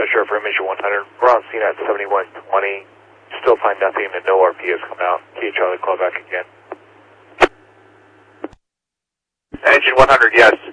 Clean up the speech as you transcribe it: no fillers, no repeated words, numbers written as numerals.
Shore for Mission 100. We're on scene at 7120. Still find nothing and no RP has come out. Key Charlie, call back again. Engine 100, yes.